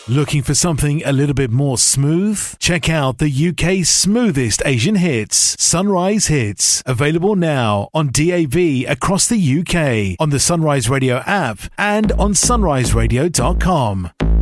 Looking for something a little bit more smooth? Check out the UK's smoothest Asian hits, Sunrise Hits. Available now on DAB across the UK, on the Sunrise Radio app and on sunriseradio.com.